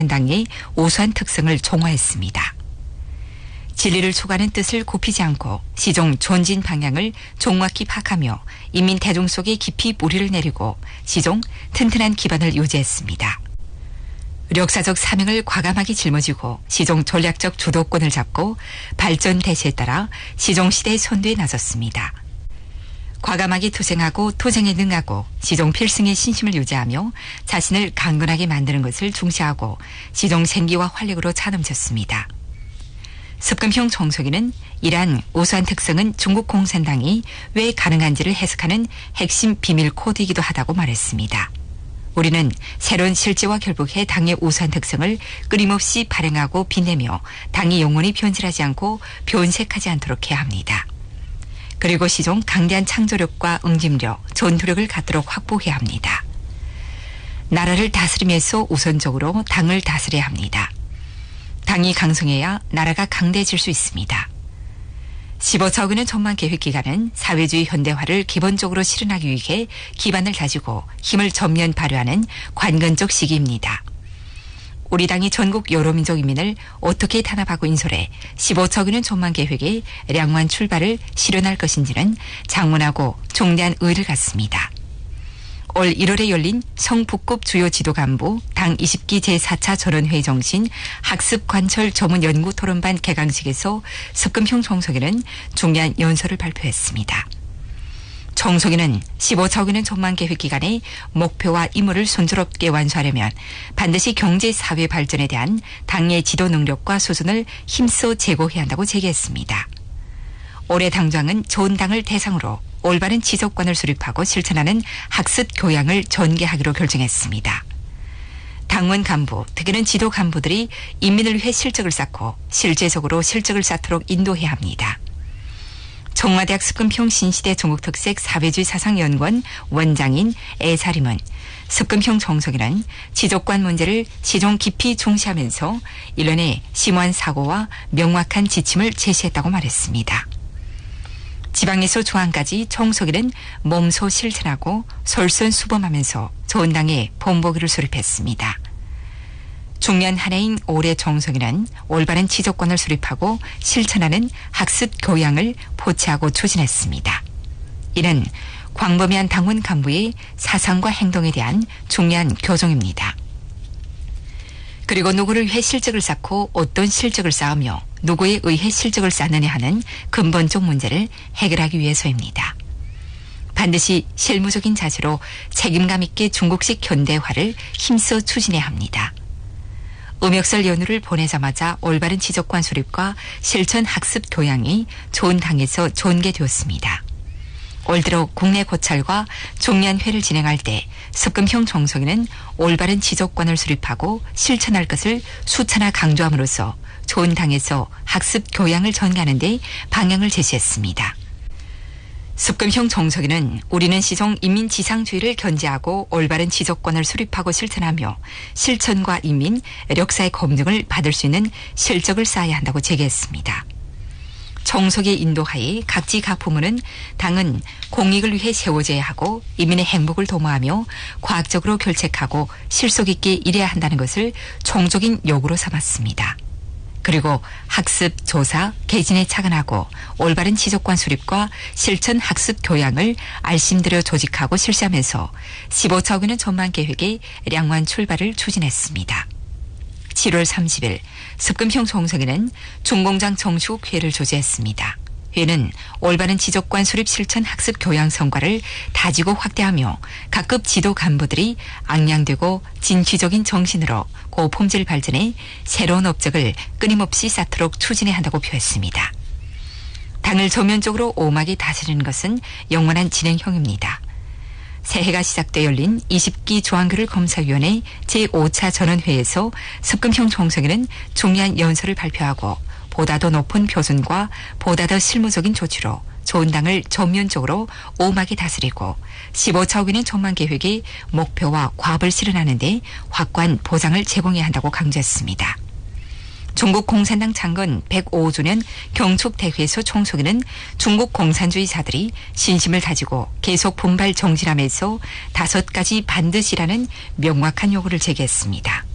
당의 우수한 특성을 종화했습니다. 진리를 추구하는 뜻을 굽히지 않고 시종 존진 방향을 종확히 파악하며 인민 대중 속에 깊이 뿌리를 내리고 시종 튼튼한 기반을 유지했습니다. 역사적 사명을 과감하게 짊어지고 시종 전략적 주도권을 잡고 발전 대세에 따라 시종시대의 선두에 나섰습니다. 과감하게 투쟁하고 투쟁에 능하고 시종 필승의 신심을 유지하며 자신을 강건하게 만드는 것을 중시하고 시종 생기와 활력으로 차넘쳤습니다. 습금형 총서기는 이러한 우수한 특성은 중국 공산당이 왜 가능한지를 해석하는 핵심 비밀 코드이기도 하다고 말했습니다. 우리는 새로운 실제와 결부해 당의 우수한 특성을 끊임없이 발행하고 빛내며 당이 영원히 변질하지 않고 변색하지 않도록 해야 합니다. 그리고 시종 강대한 창조력과 응집력, 전투력을 갖도록 확보해야 합니다. 나라를 다스리면서 우선적으로 당을 다스려야 합니다. 당이 강성해야 나라가 강대해질 수 있습니다. 15차 전망 계획 기간은 사회주의 현대화를 기본적으로 실현하기 위해 기반을 다지고 힘을 전면 발휘하는 관건적 시기입니다. 우리 당이 전국 여러 민족 인민을 어떻게 탄압하고 인솔해 15차 전망 계획의 량화한 출발을 실현할 것인지는 장문하고 중대한 의의를 갖습니다. 올 1월에 열린 성북급 주요 지도간부 당 20기 제4차 전원회의 정신 학습관철 전문연구 토론반 개강식에서 습금형 총서기는 중요한 연설을 발표했습니다. 총서기는 15차 전망 계획 기간의 목표와 임무를 순조롭게 완수하려면 반드시 경제 사회 발전에 대한 당의 지도 능력과 수준을 힘써 제고해야 한다고 제기했습니다. 올해 당장은 좋은 당을 대상으로 올바른 지속관을 수립하고 실천하는 학습 교양을 전개하기로 결정했습니다. 당원 간부, 특히는 지도 간부들이 인민을 위해 실적을 쌓고 실제적으로 실적을 쌓도록 인도해야 합니다. 청와대학 습금형 신시대 중국특색 사회주의 사상연구원 원장인 애사림은 습금형 총서기는 지속관 문제를 시종 깊이 중시하면서 일련의 심오한 사고와 명확한 지침을 제시했다고 말했습니다. 지방에서 중앙까지 총서기는 몸소 실천하고 솔선수범하면서 좋은 당의 본보기를 수립했습니다. 중요한 한 해인 올해 총서기는 올바른 지속권을 수립하고 실천하는 학습 교양을 포착하고 추진했습니다. 이는 광범위한 당원 간부의 사상과 행동에 대한 중요한 교정입니다. 그리고 누구를 위해 실적을 쌓고 어떤 실적을 쌓으며 누구에 의해 실적을 쌓느냐 하는 근본적 문제를 해결하기 위해서입니다. 반드시 실무적인 자세로 책임감 있게 중국식 현대화를 힘써 추진해야 합니다. 음역설 연휴를 보내자마자 올바른 지적관 수립과 실천 학습 교양이 좋은 당에서 전개되었습니다. 올 들어 국내 고찰과 종년회를 진행할 때 습금형 총서기는 올바른 지적관을 수립하고 실천할 것을 수차나 강조함으로써 좋은 당에서 학습 교양을 전개하는 데 방향을 제시했습니다. 습금형 총서기는 우리는 시종 인민지상주의를 견제하고 올바른 지적관을 수립하고 실천하며 실천과 인민, 역사의 검증을 받을 수 있는 실적을 쌓아야 한다고 제기했습니다. 총서기의 인도하에 각지각부문은 당은 공익을 위해 세워져야 하고 인민의 행복을 도모하며 과학적으로 결책하고 실속 있게 일해야 한다는 것을 총적인 요구로 삼았습니다. 그리고 학습, 조사, 개진에 착안하고 올바른 지적관 수립과 실천 학습 교양을 알심들여 조직하고 실시하면서 15차 전망 계획의 량화한 출발을 추진했습니다. 7월 30일 습금형 총서기는 중공장 정식 회의를 조제했습니다. 회의는 올바른 지적관 수립 실천 학습 교양 성과를 다지고 확대하며 각급 지도 간부들이 악량되고 진취적인 정신으로 고품질 발전에 새로운 업적을 끊임없이 쌓도록 추진해야 한다고 표했습니다. 당을 전면적으로 오막이 다스리는 것은 영원한 진행형입니다. 새해가 시작돼 열린 20기 중앙교를 검사위원회 제5차 전원회에서 습금형 총서기는 중요한 연설을 발표하고 보다 더 높은 표준과 보다 더 실무적인 조치로 좋은 당을 전면적으로 오막이 다스리고 15차 전망 계획의 목표와 과업을 실현하는 데 확고한 보장을 제공해야 한다고 강조했습니다. 중국 공산당 창건 105주년 경축대회에서 총서기는 중국 공산주의자들이 신심을 다지고 계속 분발 정진하면서 5가지 반드시라는 명확한 요구를 제기했습니다.